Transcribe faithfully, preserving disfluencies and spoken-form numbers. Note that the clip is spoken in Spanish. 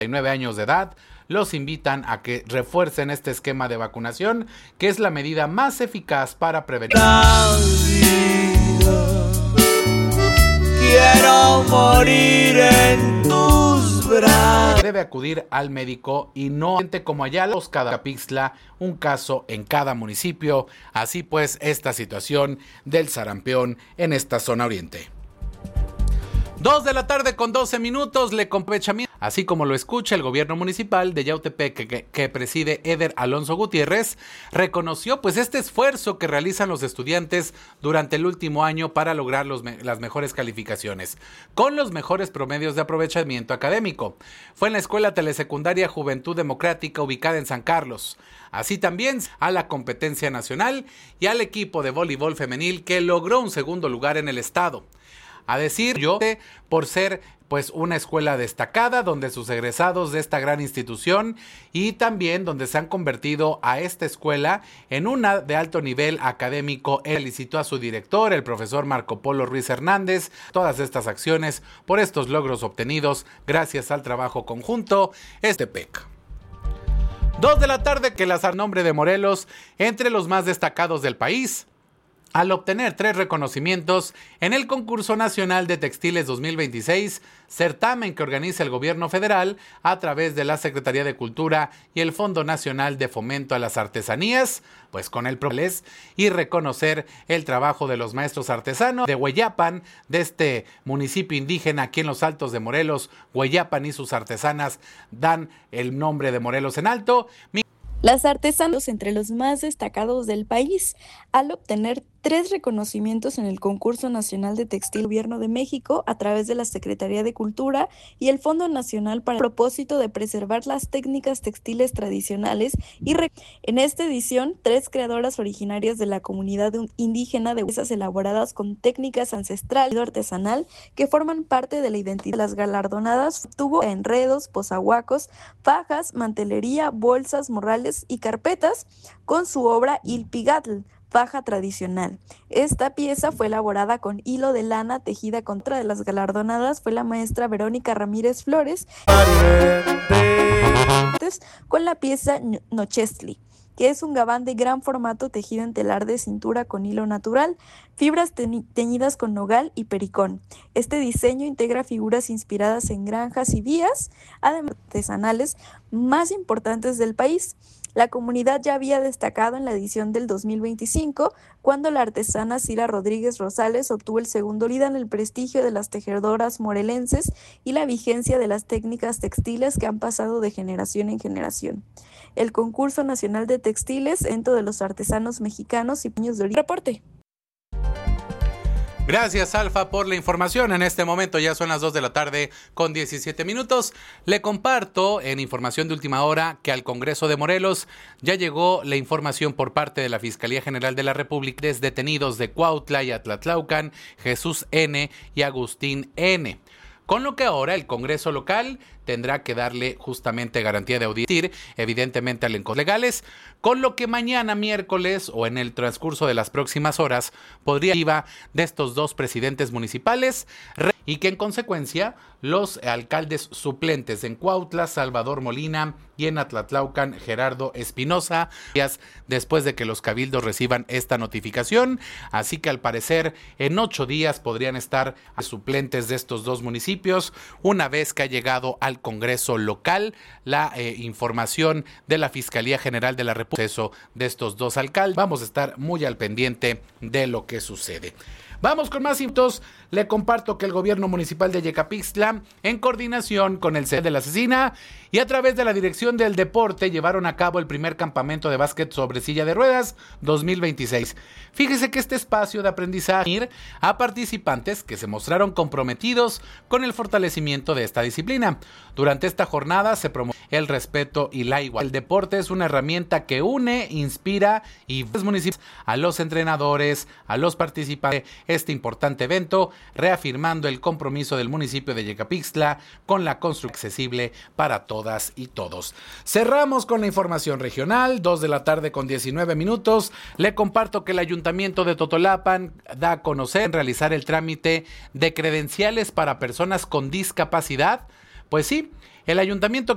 nueve años de edad, los invitan a que refuercen este esquema de vacunación, que es la medida más eficaz para prevenir. Quiero morir en tus brazos. Debe acudir al médico y no como allá los cada Pixtla, un caso en cada municipio. Así pues, esta situación del sarampión en esta zona oriente. Dos de la tarde con doce minutos, le compechamiento. Así como lo escucha, el gobierno municipal de Yautepec, que, que, que preside Eder Alonso Gutiérrez, reconoció pues este esfuerzo que realizan los estudiantes durante el último año para lograr los, las mejores calificaciones, con los mejores promedios de aprovechamiento académico. Fue en la Escuela Telesecundaria Juventud Democrática, ubicada en San Carlos. Así también a la competencia nacional y al equipo de voleibol femenil, que logró un segundo lugar en el estado. A decir yo, por ser pues una escuela destacada donde sus egresados de esta gran institución y también donde se han convertido a esta escuela en una de alto nivel académico, él felicitó a su director, el profesor Marco Polo Ruiz Hernández, todas estas acciones por estos logros obtenidos gracias al trabajo conjunto este P E C. Dos de la tarde, que las a nombre de Morelos entre los más destacados del país, al obtener tres reconocimientos en el Concurso Nacional de Textiles dos mil veintiséis, certamen que organiza el gobierno federal a través de la Secretaría de Cultura y el Fondo Nacional de Fomento a las Artesanías, pues con el propósito y reconocer el trabajo de los maestros artesanos de Hueyapan, de este municipio indígena aquí en los Altos de Morelos. Hueyapan y sus artesanas dan el nombre de Morelos en alto. Las artesanas entre los más destacados del país, al obtener tres reconocimientos en el Concurso Nacional de Textil Gobierno de México a través de la Secretaría de Cultura y el Fondo Nacional para el propósito de preservar las técnicas textiles tradicionales. Y re- en esta edición, tres creadoras originarias de la comunidad indígena de piezas elaboradas con técnicas ancestrales y artesanal que forman parte de la identidad de las galardonadas tuvo enredos, posahuacos, fajas, mantelería, bolsas, morrales y carpetas con su obra Ilpigatl, faja tradicional. Esta pieza fue elaborada con hilo de lana tejida con otra de las galardonadas fue la maestra Verónica Ramírez Flores con la pieza Nochestli, que es un gabán de gran formato tejido en telar de cintura con hilo natural, fibras te- teñidas con nogal y pericón. Este diseño integra figuras inspiradas en granjas y vías, además artesanales más importantes del país. La comunidad ya había destacado en la edición del dos mil veinticinco, cuando la artesana Cira Rodríguez Rosales obtuvo el segundo lugar en el prestigio de las tejedoras morelenses y la vigencia de las técnicas textiles que han pasado de generación en generación. El Concurso Nacional de Textiles, evento de los artesanos mexicanos y años de origen. Reporte. Gracias, Alfa, por la información. En este momento ya son las dos de la tarde con diecisiete minutos. Le comparto en información de última hora que al Congreso de Morelos ya llegó la información por parte de la Fiscalía General de la República de detenidos de Cuautla y Atlatlaucan, Jesús N. y Agustín N., con lo que ahora el Congreso local tendrá que darle justamente garantía de auditir, evidentemente, a elencos legales, con lo que mañana miércoles o en el transcurso de las próximas horas podría ir de estos dos presidentes municipales y que en consecuencia los alcaldes suplentes en Cuautla, Salvador Molina, y en Atlatlaucan, Gerardo Espinosa, días después de que los cabildos reciban esta notificación. Así que al parecer en ocho días podrían estar suplentes de estos dos municipios una vez que ha llegado al Congreso local la eh, información de la Fiscalía General de la República de estos dos alcaldes. Vamos a estar muy al pendiente de lo que sucede. Vamos con más hitos. Le comparto que el gobierno municipal de Yecapixtla, en coordinación con el C E D de la Asesina y a través de la Dirección del Deporte, llevaron a cabo el primer campamento de básquet sobre silla de ruedas dos mil veintiséis. Fíjese que este espacio de aprendizaje a participantes que se mostraron comprometidos con el fortalecimiento de esta disciplina. Durante esta jornada se promovió el respeto y la igualdad. El deporte es una herramienta que une, inspira y municipios a los entrenadores, a los participantes de este importante evento, reafirmando el compromiso del municipio de Yecapixtla con la construcción accesible para todas y todos. Cerramos con la información regional, dos de la tarde con diecinueve minutos. Le comparto que el Ayuntamiento de Totolapan da a conocer en realizar el trámite de credenciales para personas con discapacidad. Pues sí, el Ayuntamiento